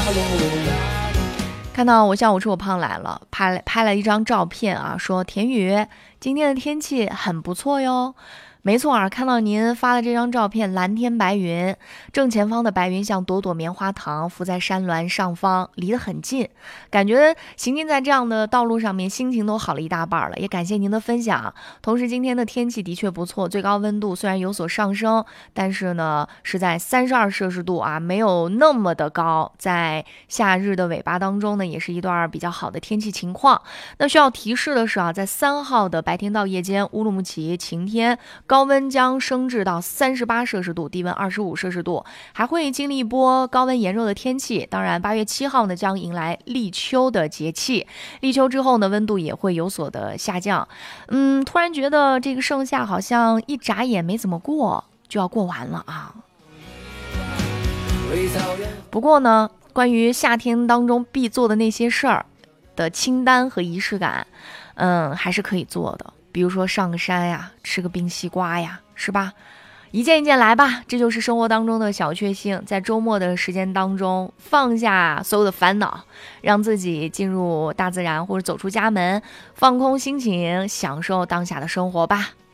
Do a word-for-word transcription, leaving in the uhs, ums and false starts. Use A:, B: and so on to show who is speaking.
A: 看到我下午吃我胖来了，拍拍了一张照片啊，说田雨今天的天气很不错哟。没错啊，看到您发的这张照片，蓝天白云，正前方的白云像朵朵棉花糖浮在山峦上方，离得很近，感觉行进在这样的道路上面，心情都好了一大半了。也感谢您的分享。同时今天的天气的确不错，最高温度虽然有所上升，但是呢是在三十二摄氏度啊，没有那么的高。在夏日的尾巴当中呢，也是一段比较好的天气情况。那需要提示的是啊，在三号的白天到夜间，乌鲁木齐晴天，高温将升至到三十八摄氏度，低温二十五摄氏度，还会经历一波高温炎热的天气。当然八月七号呢将迎来立秋的节气，立秋之后呢温度也会有所的下降。嗯，突然觉得这个盛夏好像一眨眼没怎么过就要过完了啊。不过呢，关于夏天当中必做的那些事儿的清单和仪式感，嗯，还是可以做的。比如说上个山呀，吃个冰西瓜呀，是吧？一件一件来吧，这就是生活当中的小确幸。在周末的时间当中，放下所有的烦恼，让自己进入大自然或者走出家门，放空心情，享受当下的生活吧。